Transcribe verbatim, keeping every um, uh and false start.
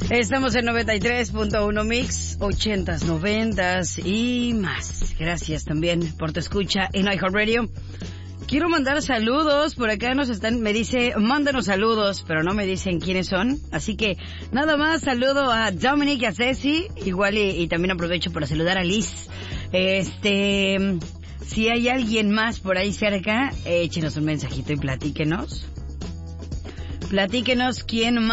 Estamos en noventa y tres punto uno Mix, ochentas, noventas y más. Gracias también por tu escucha en iHeartRadio. Quiero mandar saludos, por acá nos están, me dice, mándanos saludos, pero no me dicen quiénes son. Así que nada más saludo a Dominic y a Ceci, igual y, y también aprovecho para saludar a Liz. Este, si hay alguien más por ahí cerca, échenos un mensajito y platíquenos. Platíquenos quién más.